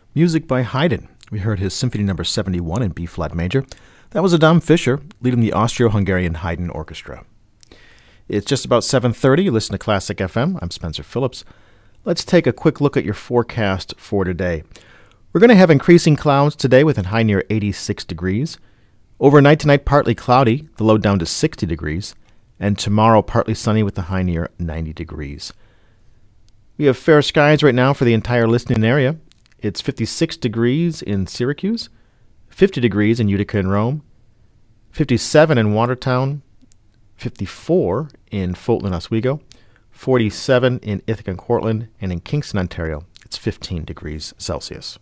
Music by Haydn. We heard his Symphony No. 71 in B-flat major. That was Adam Fischer, leading the Austro-Hungarian Haydn Orchestra. It's just about 7:30. You listen to Classic FM. I'm Spencer Phillips. Let's take a quick look at your forecast for today. We're going to have increasing clouds today with a high near 86 degrees. Overnight tonight, partly cloudy, the low down to 60 degrees. And tomorrow, partly sunny with a high near 90 degrees. We have fair skies right now for the entire listening area. It's 56 degrees in Syracuse, 50 degrees in Utica and Rome, 57 in Watertown, 54 in Fulton and Oswego, 47 in Ithaca and Cortland, and in Kingston, Ontario, it's 15 degrees Celsius.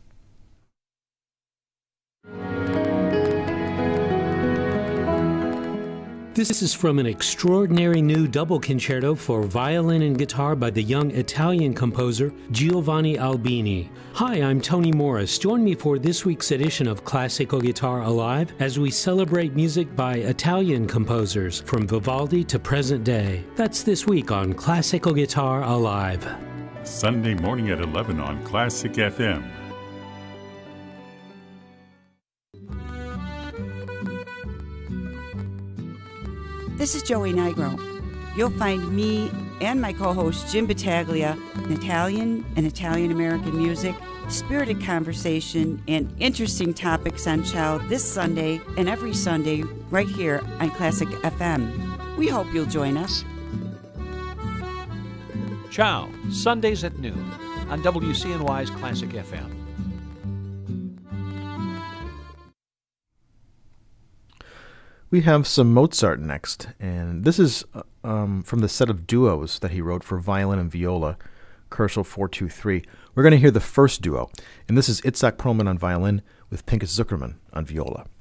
This is from an extraordinary new double concerto for violin and guitar by the young Italian composer Giovanni Albini. Hi, I'm Tony Morris. Join me for this week's edition of Classical Guitar Alive as we celebrate music by Italian composers from Vivaldi to present day. That's this week on Classical Guitar Alive. Sunday morning at 11 on Classic FM. This is Joey Nigro. You'll find me and my co-host Jim Battaglia in Italian and Italian-American music, spirited conversation, and interesting topics on Ciao this Sunday and every Sunday right here on Classic FM. We hope you'll join us. Ciao, Sundays at noon on WCNY's Classic FM. We have some Mozart next, and this is from the set of duos that he wrote for violin and viola, Koelschel 423. We're going to hear the first duo, and this is Itzhak Perlman on violin with Pinchas Zukerman on viola.